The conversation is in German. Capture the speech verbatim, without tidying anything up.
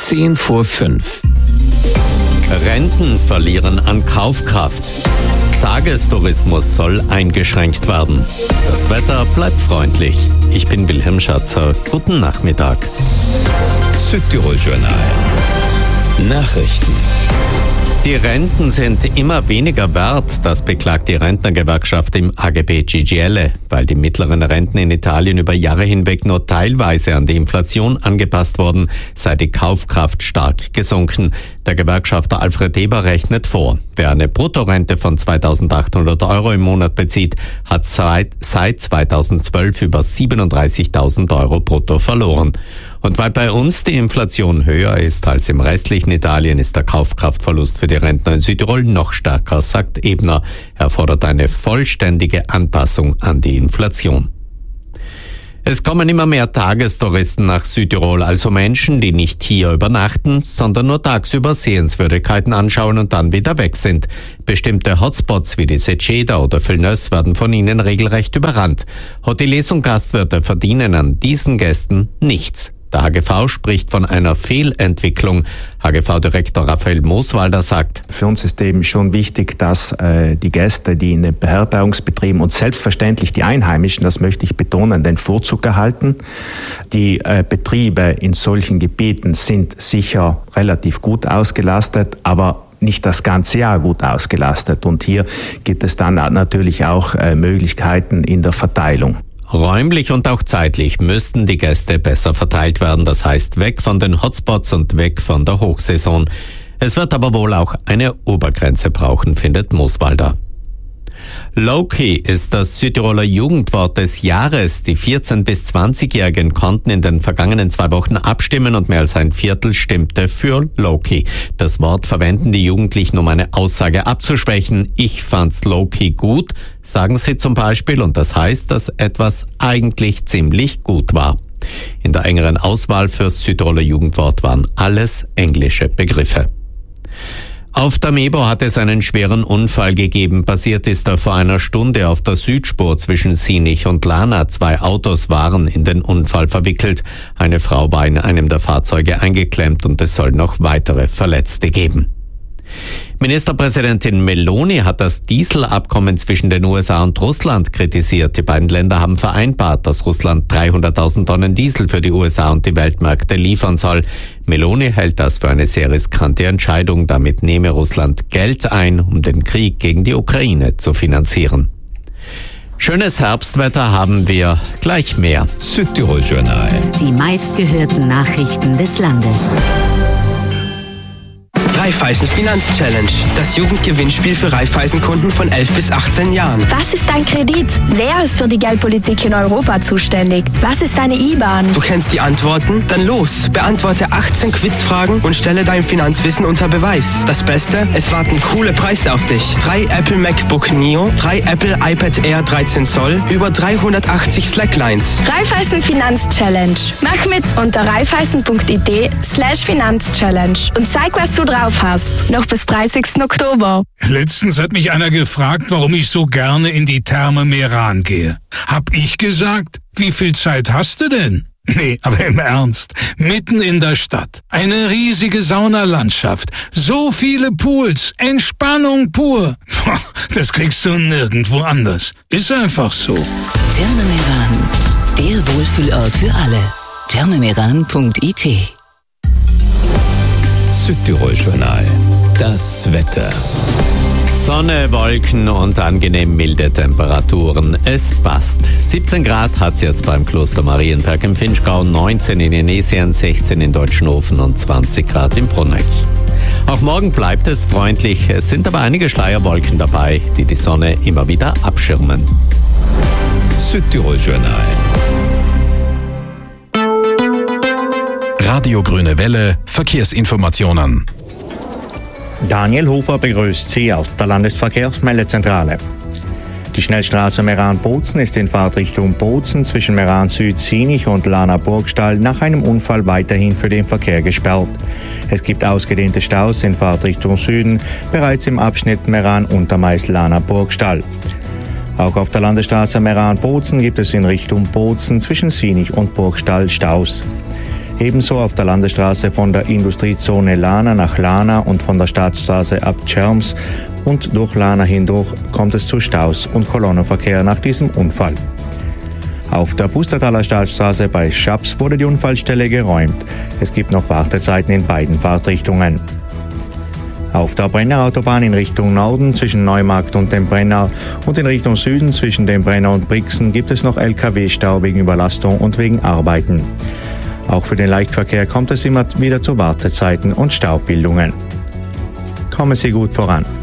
Zehn vor fünf. Renten verlieren an Kaufkraft. Tagestourismus soll eingeschränkt werden. Das Wetter bleibt freundlich. Ich bin Wilhelm Schatzer. Guten Nachmittag. Südtirol Journal. Nachrichten. Die Renten sind immer weniger wert, das beklagt die Rentnergewerkschaft im A G B C G I L E, weil die mittleren Renten in Italien über Jahre hinweg nur teilweise an die Inflation angepasst wurden, sei die Kaufkraft stark gesunken. Der Gewerkschafter Alfred Eber rechnet vor, wer eine Bruttorente von zweitausendachthundert Euro im Monat bezieht, hat seit, seit zweitausendzwölf über siebenunddreißigtausend Euro brutto verloren. Und weil bei uns die Inflation höher ist als im restlichen Italien, ist der Kaufkraftverlust für die Rentner in Südtirol noch stärker, sagt Ebner. Er fordert eine vollständige Anpassung an die Inflation. Es kommen immer mehr Tagestouristen nach Südtirol, also Menschen, die nicht hier übernachten, sondern nur tagsüber Sehenswürdigkeiten anschauen und dann wieder weg sind. Bestimmte Hotspots wie die Seceda oder Villeneuve werden von ihnen regelrecht überrannt. Hoteliers und Gastwirte verdienen an diesen Gästen nichts. Der H G V spricht von einer Fehlentwicklung. H G V-Direktor Raphael Mooswalder sagt: Für uns ist eben schon wichtig, dass äh, die Gäste, die in den Beherbergungsbetrieben und selbstverständlich die Einheimischen, das möchte ich betonen, den Vorzug erhalten. Die äh, Betriebe in solchen Gebieten sind sicher relativ gut ausgelastet, aber nicht das ganze Jahr gut ausgelastet. Und hier gibt es dann natürlich auch äh, Möglichkeiten in der Verteilung. Räumlich und auch zeitlich müssten die Gäste besser verteilt werden, das heißt weg von den Hotspots und weg von der Hochsaison. Es wird aber wohl auch eine Obergrenze brauchen, findet Mooswalder. Low-Key ist das Südtiroler Jugendwort des Jahres. Die vierzehn- bis zwanzigjährigen konnten in den vergangenen zwei Wochen abstimmen und mehr als ein Viertel stimmte für Low-Key. Das Wort verwenden die Jugendlichen, um eine Aussage abzuschwächen. Ich fand's Low-Key gut, sagen sie zum Beispiel, und das heißt, dass etwas eigentlich ziemlich gut war. In der engeren Auswahl fürs Südtiroler Jugendwort waren alles englische Begriffe. Auf der Mebo hat es einen schweren Unfall gegeben. Passiert ist er vor einer Stunde auf der Südspur zwischen Sinich und Lana. Zwei Autos waren in den Unfall verwickelt. Eine Frau war in einem der Fahrzeuge eingeklemmt und es soll noch weitere Verletzte geben. Ministerpräsidentin Meloni hat das Dieselabkommen zwischen den U S A und Russland kritisiert. Die beiden Länder haben vereinbart, dass Russland dreihunderttausend Tonnen Diesel für die U S A und die Weltmärkte liefern soll. Meloni hält das für eine sehr riskante Entscheidung. Damit nehme Russland Geld ein, um den Krieg gegen die Ukraine zu finanzieren. Schönes Herbstwetter haben wir, gleich mehr. Südtirol Journal. Die meistgehörten Nachrichten des Landes. Raiffeisen Finanzchallenge, das Jugendgewinnspiel für Raiffeisen-Kunden von elf bis achtzehn Jahren. Was ist ein Kredit? Wer ist für die Geldpolitik in Europa zuständig? Was ist eine I B A N? Du kennst die Antworten? Dann los! Beantworte achtzehn Quizfragen und stelle dein Finanzwissen unter Beweis. Das Beste? Es warten coole Preise auf dich. Drei Apple MacBook Neo, drei Apple iPad Air dreizehn Zoll, über dreihundertachtzig Slacklines. Raiffeisen Finanzchallenge. Mach mit unter raiffeisen.it slash Finanzchallenge und zeig, was du drauf hast. Noch bis dreißigsten Oktober. Letztens hat mich einer gefragt, warum ich so gerne in die Therme Meran gehe. Hab ich gesagt, wie viel Zeit hast du denn? Nee, aber im Ernst, mitten in der Stadt. Eine riesige Saunalandschaft, so viele Pools, Entspannung pur. Das kriegst du nirgendwo anders. Ist einfach so. Therme Meran, der Wohlfühlort für alle. thermemeran punkt it. Südtirol Journal. Das Wetter. Sonne, Wolken und angenehm milde Temperaturen. Es passt. siebzehn Grad hat's jetzt beim Kloster Marienberg im Finchgau, neunzehn in Inesien, sechzehn in Deutschenhofen und zwanzig Grad in Bruneck. Auch morgen bleibt es freundlich. Es sind aber einige Schleierwolken dabei, die die Sonne immer wieder abschirmen. Südtirol Journal. Radio Grüne Welle, Verkehrsinformationen. Daniel Hofer begrüßt Sie auf der Landesverkehrsmeldezentrale. Die Schnellstraße Meran-Bozen ist in Fahrtrichtung Bozen zwischen Meran-Süd-Sinich und Lana-Burgstall nach einem Unfall weiterhin für den Verkehr gesperrt. Es gibt ausgedehnte Staus in Fahrtrichtung Süden, bereits im Abschnitt Meran-Untermeis-Lana-Burgstall. Auch auf der Landesstraße Meran-Bozen gibt es in Richtung Bozen zwischen Sinich und Burgstall Staus. Ebenso auf der Landesstraße von der Industriezone Lana nach Lana und von der Staatsstraße ab Tschirms und durch Lana hindurch kommt es zu Staus und Kolonnenverkehr nach diesem Unfall. Auf der Pustertaler Staatsstraße bei Schaps wurde die Unfallstelle geräumt. Es gibt noch Wartezeiten in beiden Fahrtrichtungen. Auf der Brenner Autobahn in Richtung Norden zwischen Neumarkt und dem Brenner und in Richtung Süden zwischen dem Brenner und Brixen gibt es noch L K W-Stau wegen Überlastung und wegen Arbeiten. Auch für den Leichtverkehr kommt es immer wieder zu Wartezeiten und Staubbildungen. Kommen Sie gut voran.